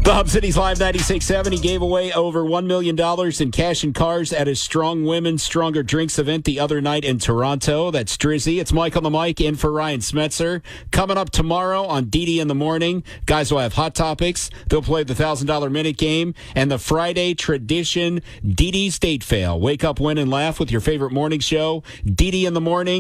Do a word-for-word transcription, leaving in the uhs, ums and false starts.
The Hub City's Live ninety-six point seven. He gave away over one million dollars in cash and cars at his Strong Women, Stronger Drinks event the other night in Toronto. That's Drizzy. It's Mike on the mic in for Ryan Smetzer. Coming up tomorrow on D D in the Morning, guys will have hot topics. They'll play the one thousand dollars Minute Game and the Friday tradition D D State Fail. Wake up, win, and laugh with your favorite morning show, D D in the Morning.